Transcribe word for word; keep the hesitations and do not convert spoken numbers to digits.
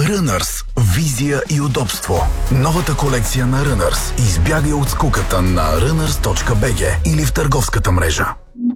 Runners. Визия и удобство. Новата колекция на Runners. Избягай от скуката на runners точка би джи или в търговската мрежа.